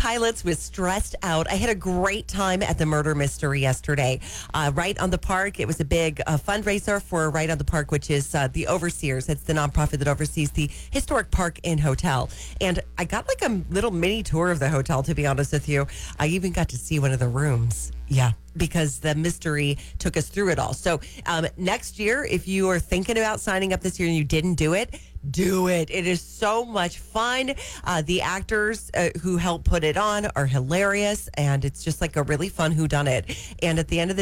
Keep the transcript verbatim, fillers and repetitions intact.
Pilots with Stressed Out. I had a great time at the Murder Mystery yesterday. Uh, right on the Park. It was a big uh, fundraiser for Right on the Park, which is uh, the Overseers. It's the nonprofit that oversees the historic park and hotel. And I got like a little mini tour of the hotel, to be honest with you. I even got to see one of the rooms. Yeah, because the mystery took us through it all. So um, next year, if you are thinking about signing up this year and you didn't do it, do it. It is so much fun. Uh, the actors uh, who help put it on are hilarious, and it's just like a really fun whodunit. And at the end of the